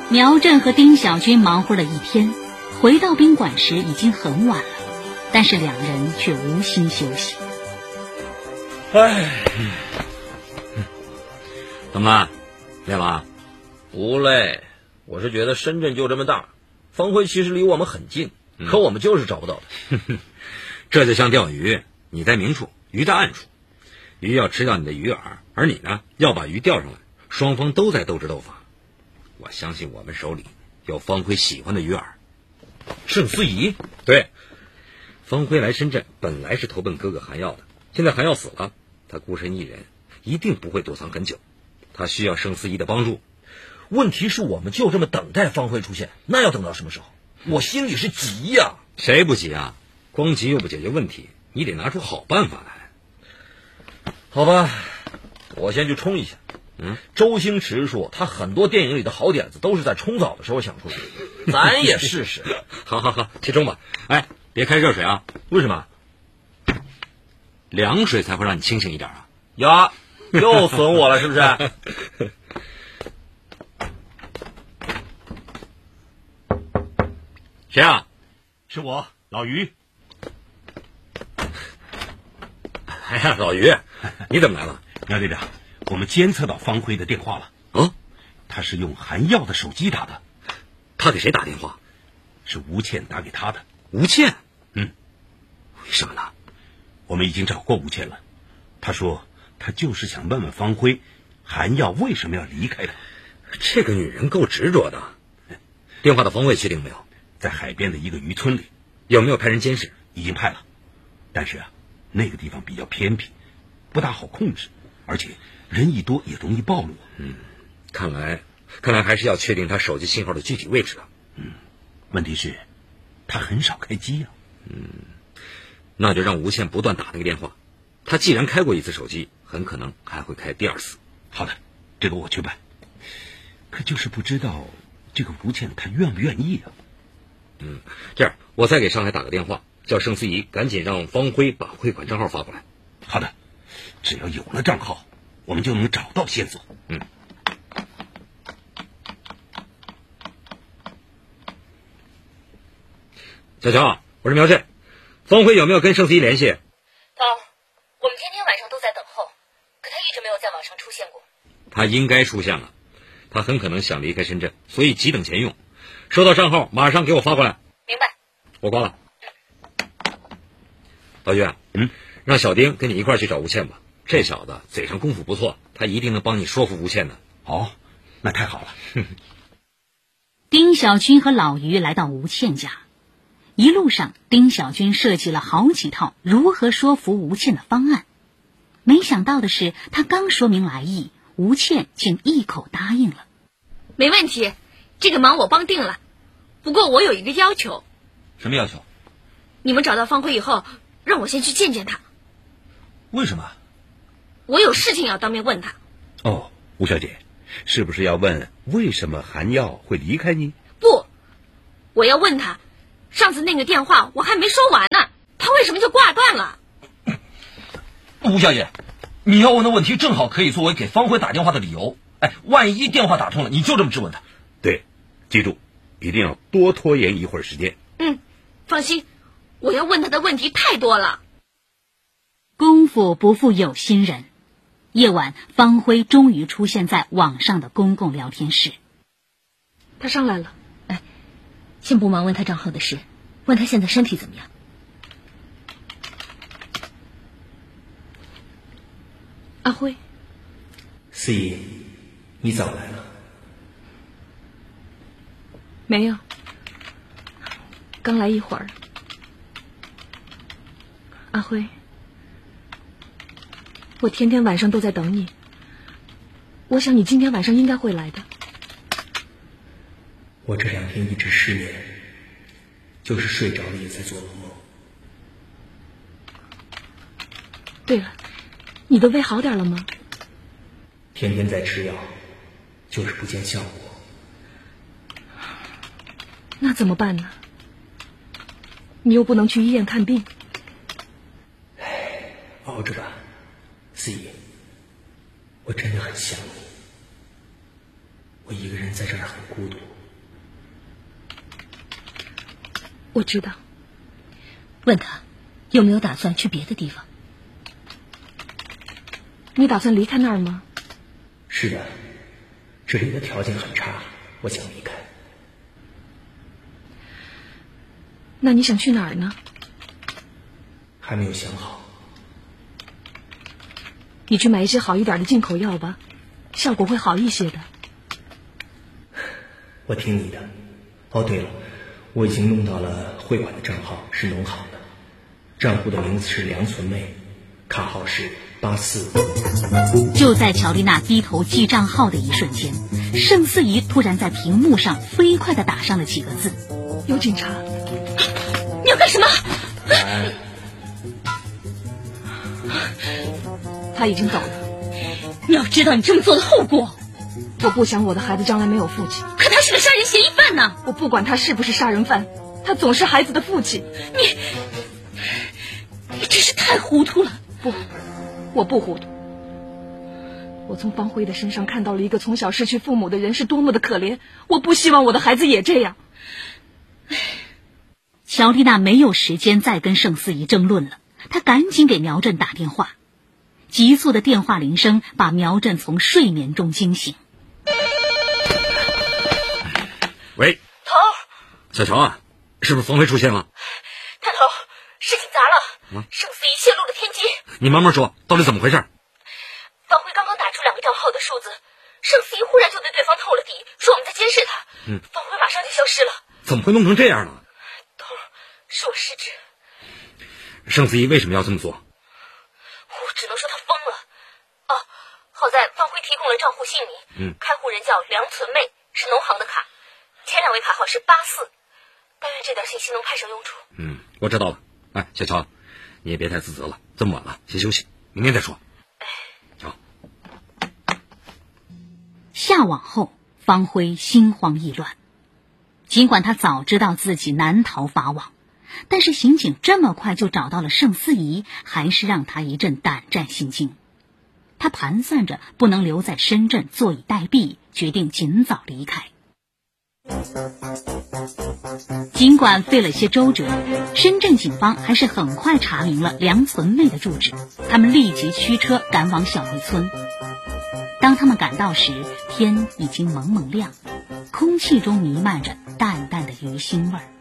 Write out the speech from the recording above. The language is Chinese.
苗振和丁小军忙活了一天，回到宾馆时已经很晚了，但是两人却无心休息。 怎么了？累吗？ 不累，我是觉得深圳就这么大，方辉其实离我们很近，可我们就是找不到他。 这就像钓鱼，你在明处，鱼在暗处，鱼要吃掉你的鱼饵，而你呢，要把鱼钓上来，双方都在斗智斗法。我相信我们手里有方辉喜欢的鱼饵。 盛思怡？ 对，方辉来深圳本来是投奔哥哥韩耀的，现在韩耀死了，他孤身一人，一定不会躲藏很久，他需要盛思怡的帮助。 问题是我们就这么等待方辉出现，那要等到什么时候？我心里是急呀。 谁不急啊？光急又不解决问题，你得拿出好办法来。 好吧，我先去冲一下。周星驰说他很多电影里的好点子都是在冲澡的时候想出来的，咱也试试。 好，去冲吧。哎，别开热水啊。 为什么？ 凉水才会让你清醒一点啊。 呀，又损我了是不是？ 谁啊？ 是我，老于。 哎呀，老于，你怎么来了？ 苗队长，我们监测到方辉的电话了。他是用韩耀的手机打的。 他给谁打电话？ 是吴倩打给他的。 吴倩？ 为什么呢？ 我们已经找过吴倩了，他说他就是想问问方辉，韩耀为什么要离开他。 这个女人够执着的。电话的方位确定没有？ 在海边的一个渔村里。 有没有派人监视？ 已经派了，但是那个地方比较偏僻，不大好控制，而且人一多也容易暴露。 看来还是要确定他手机信号的具体位置了。 问题是他很少开机啊。 那就让吴倩不断打那个电话，他既然开过一次手机，很可能还会开第二次。 好的，这个我去办。可就是不知道这个吴倩她愿不愿意啊。 这样我再给上海打个电话，叫盛思怡赶紧让方辉把汇款账号发过来。 好的，只要有了账号，我们就能找到线索。 小乔，我是苗振，方辉有没有跟盛思怡联系？ 我们天天晚上都在等候，可他一直没有在网上出现过。 他应该出现了，他很可能想离开深圳，所以急等钱用。收到账号马上给我发过来。 明白。 我挂了。老于，让小丁跟你一块儿去找吴倩吧。这小子嘴上功夫不错，他一定能帮你说服吴倩的。 好，那太好了。 丁小军和老于来到吴倩家，一路上丁小军设计了好几套如何说服吴倩的方案。没想到的是，他刚说明来意，吴倩竟一口答应了。 没问题，这个忙我帮定了。不过我有一个要求。 什么要求？ 你们找到方辉以后，让我先去见见他。 为什么？ 我有事情要当面问他。 吴小姐，是不是要问为什么韩耀会离开你？ 不，我要问他，上次那个电话我还没说完呢，他为什么就挂断了？ 吴小姐，你要问的问题正好可以作为给方辉打电话的理由。万一电话打通了，你就这么质问他。 对，记住，一定要多拖延一会儿时间。 放心，我要问他的问题太多了。 功夫不负有心人，夜晚方辉终于出现在网上的公共聊天室。 他上来了，先不忙问他账号的事，问他现在身体怎么样。阿辉， 思怡，你早来了。 没有，刚来一会儿。阿辉，我天天晚上都在等你，我想你今天晚上应该会来的。 我这2天一直失眠，就是睡着了也在做噩梦。 对了，你的胃好点了吗？ 天天在吃药，就是不见效果。 那怎么办呢？你又不能去医院看病。 熬着吧，思怡，我真的很想你。我一个人在这儿很孤独。 我知道。问他有没有打算去别的地方。你打算离开那儿吗？ 是的，这里的条件很差，我想离开。 那你想去哪儿呢？ 还没有想好。 你去买一些好一点的进口药吧，效果会好一些的。 我听你的。哦，对了，我已经弄到了汇款的账号，是农行的，账户的名字是梁存妹，卡号是84。 就在乔丽娜低头记账号的一瞬间，盛思怡突然在屏幕上飞快地打上了几个字： 有警察！ 你要干什么？他已经走了。 你要知道你这么做的后果。 我不想我的孩子将来没有父亲。 可他是个杀人嫌疑犯呢！ 我不管他是不是杀人犯，他总是孩子的父亲。 你真是太糊涂了。 不，我不糊涂。我从方辉的身上看到了一个从小失去父母的人是多么的可怜，我不希望我的孩子也这样。 乔丽娜没有时间再跟盛思怡争论了，她赶紧给苗振打电话。急促的电话铃声把苗振从睡眠中惊醒。 喂， 头， 小乔啊，是不是方辉出现了？ 大头，事情砸了，盛思怡泄露了天机。 你慢慢说，到底怎么回事？ 方辉刚刚打出2个调号的数字，盛思怡忽然就对对方透了底，说我们在监视他。方辉马上就消失了。 怎么会弄成这样呢？ 头，是我失职。 盛思怡为什么要这么做？ 我只能说他疯了。好在方辉提供了账户姓名，开户人叫梁存妹，是农行的卡，前2位卡号是84。但愿这点信息能派上用处。 我知道了。哎，小乔，你也别太自责了，这么晚了，先休息，明天再说。瞧。 下网后，方辉心慌意乱。尽管他早知道自己难逃法网，但是刑警这么快就找到了盛思怡，还是让他一阵胆战心惊。他盘算着不能留在深圳坐以待毙，决定尽早离开。尽管费了些周折，深圳警方还是很快查明了梁存妹的住址，他们立即驱车赶往小梅村。当他们赶到时，天已经蒙蒙亮，空气中弥漫着淡淡的鱼腥味儿。